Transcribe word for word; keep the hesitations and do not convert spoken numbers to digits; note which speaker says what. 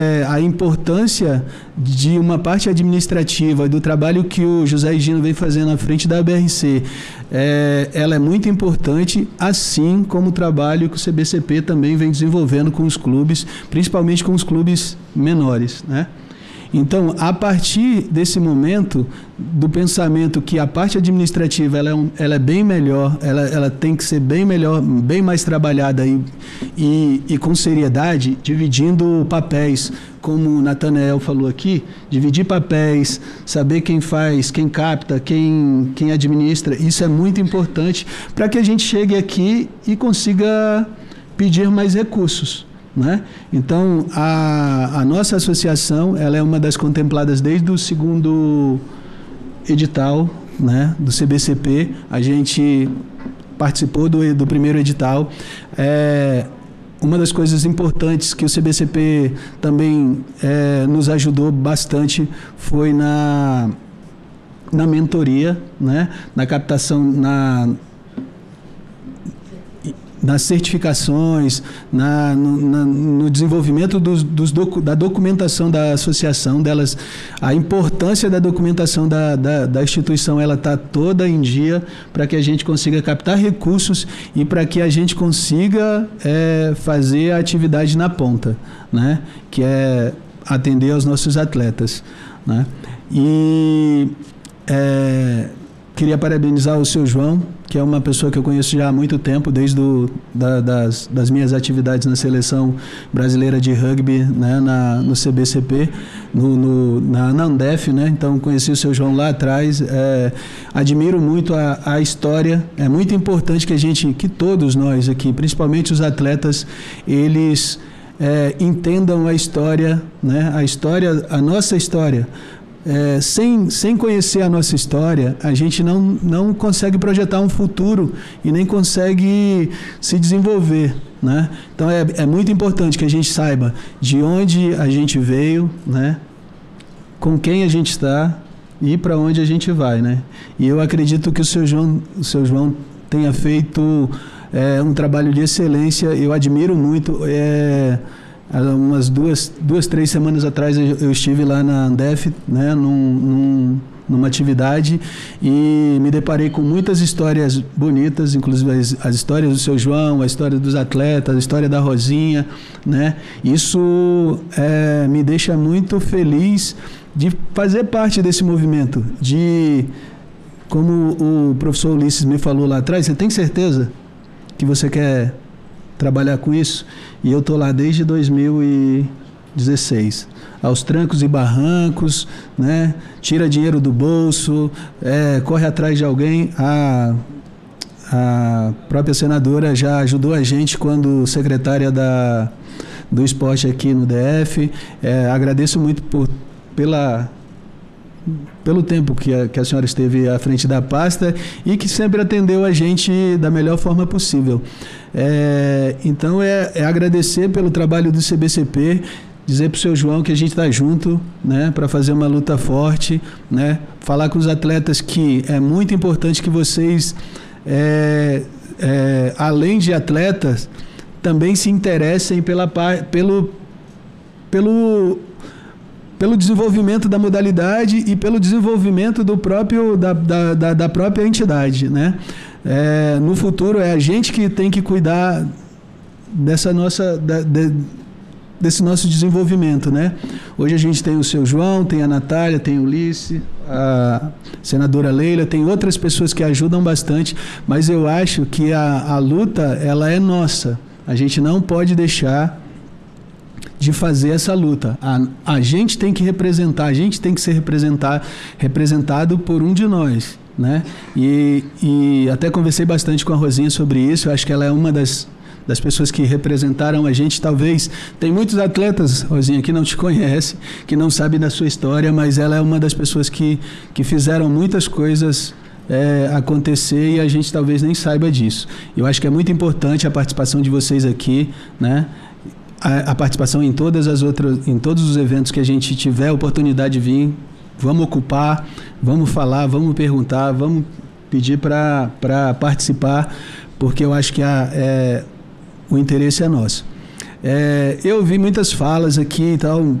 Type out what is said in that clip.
Speaker 1: É, a importância de uma parte administrativa do trabalho que o José Higino vem fazendo à frente da A B R C, é, ela é muito importante, assim como o trabalho que o C B C P também vem desenvolvendo com os clubes, principalmente com os clubes menores, né? Então, a partir desse momento, do pensamento que a parte administrativa ela é, um, ela é bem melhor, ela, ela tem que ser bem melhor, bem mais trabalhada e, e, e com seriedade, dividindo papéis, como o Natanael falou aqui, dividir papéis, saber quem faz, quem capta, quem, quem administra, isso é muito importante para que a gente chegue aqui e consiga pedir mais recursos, né? Então, a, a nossa associação ela é uma das contempladas desde o segundo edital, né, do C B C P. A gente participou do, do primeiro edital. É, uma das coisas importantes que o C B C P também é, nos ajudou bastante foi na, na mentoria, né, na captação, na nas certificações, na, no, na, no desenvolvimento dos, dos docu, da documentação da associação, delas, a importância da documentação da, da, da instituição, ela está toda em dia para que a gente consiga captar recursos e para que a gente consiga é, fazer a atividade na ponta, né? Que é atender aos nossos atletas, né? E é, queria parabenizar o seu João, que é uma pessoa que eu conheço já há muito tempo, desde do, da, das, das minhas atividades na Seleção Brasileira de Rugby, né, na, no C B C P, no, no, na, na Andef, né? Então conheci o seu João lá atrás, é, admiro muito a, a história, é muito importante que a gente, que todos nós aqui, principalmente os atletas, eles é, entendam a história, né, a história, a nossa história. É, sem, sem conhecer a nossa história, a gente não, não consegue projetar um futuro e nem consegue se desenvolver, né? Então é, é muito importante que a gente saiba de onde a gente veio, né? Com quem a gente está e para onde a gente vai, né? E eu acredito que o seu João, o seu João tenha feito é, um trabalho de excelência. Eu admiro muito. É, umas duas, duas, três semanas atrás eu, eu estive lá na Andef, né, num, num, numa atividade, e me deparei com muitas histórias bonitas, inclusive as, as histórias do seu João, a história dos atletas, a história da Rosinha, né? Isso é, me deixa muito feliz de fazer parte desse movimento, de, como o professor Ulisses me falou lá atrás, você tem certeza que você quer trabalhar com isso? E eu estou lá desde dois mil e dezesseis, aos trancos e barrancos, né? Tira dinheiro do bolso, é, corre atrás de alguém. A, a própria senadora já ajudou a gente quando secretária da, do esporte aqui no D F. É, agradeço muito por, pela... pelo tempo que a, que a senhora esteve à frente da pasta e que sempre atendeu a gente da melhor forma possível. É, então, é, é agradecer pelo trabalho do C B C P, dizer para o seu João que a gente está junto, né, para fazer uma luta forte, né, falar com os atletas que é muito importante que vocês, é, é, além de atletas, também se interessem pela, pelo... pelo pelo desenvolvimento da modalidade e pelo desenvolvimento do próprio, da, da, da, da própria entidade, né? É, no futuro é a gente que tem que cuidar dessa nossa, da, de, desse nosso desenvolvimento, né? Hoje a gente tem o seu João, tem a Natália, tem o Ulisses, a senadora Leila, tem outras pessoas que ajudam bastante, mas eu acho que a, a luta, ela é nossa. A gente não pode deixar de fazer essa luta. A, a gente tem que representar, a gente tem que ser representar, representado por um de nós, né? E, e até conversei bastante com a Rosinha sobre isso. Eu acho que ela é uma das, das pessoas que representaram a gente. Talvez, tem muitos atletas, Rosinha, que não te conhecem, que não sabem da sua história, mas ela é uma das pessoas que, que fizeram muitas coisas É, acontecer e a gente talvez nem saiba disso. Eu acho que é muito importante a participação de vocês aqui, né? A, a participação em todas as outras, em todos os eventos que a gente tiver a oportunidade de vir, vamos ocupar, vamos falar, vamos perguntar, vamos pedir para participar, porque eu acho que a, é, o interesse é nosso. É, eu vi muitas falas aqui e tal,